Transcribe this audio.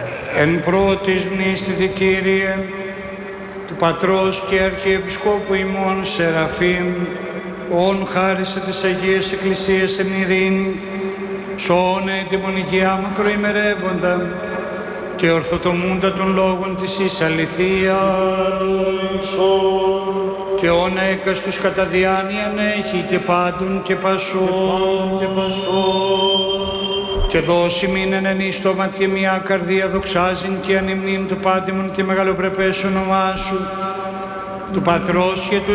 Εν πρώτης μνήστητη Κύριε, του Πατρός και Αρχιεπισκόπου ημών Σεραφείμ, ον χάρισε της Αγίας Εκκλησίας εν ειρήνη, σώνε τη μονικιά μακροημερεύοντα και ορθοτομούντα των λόγων της εις αληθείας, και όν έκαστους κατά διάνοιαν έχει και πάντων και πασών, και δώσει μείνεν εν εις στόμα και μια καρδία δοξάζειν και ανυμνήν του πάντημον και μεγαλοπρεπές όνομά σου, του Πατρός και του